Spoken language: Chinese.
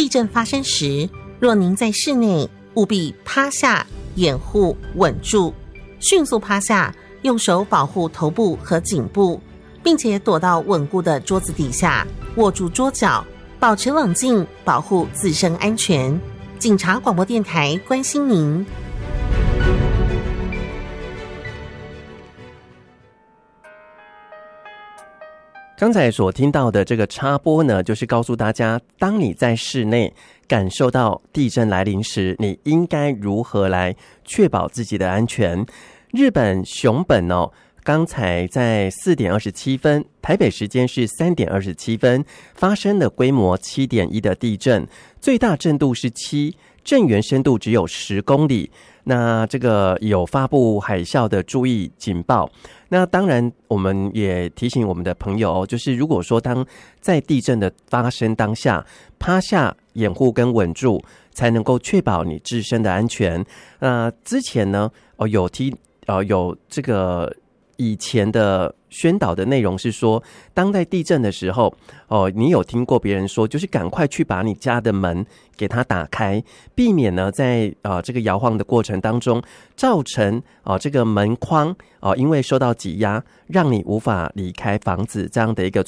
地震发生时，若您在室内，务必趴下掩护稳住，迅速趴下，用手保护头部和颈部，并且躲到稳固的桌子底下，握住桌角，保持冷静，保护自身安全。警察广播电台关心您。 刚才所听到的这个插播呢，就是告诉大家，当你在室内感受到地震来临时，你应该如何来确保自己的安全。日本熊本刚才在4点27分，台北时间是3点27分，发生了规模7.1的地震，最大震度是7，震源深度只有10公里。那这个有发布海啸的注意警报。那当然我们也提醒我们的朋友就是如果说当在地震的发生当下，趴下掩护跟稳住，才能够确保你自身的安全。之前呢有这个以前的宣导的内容是说，当在地震的时候你有听过别人说，就是赶快去把你家的门给它打开，避免呢在这个摇晃的过程当中造成这个门框因为受到挤压，让你无法离开房子这样的一个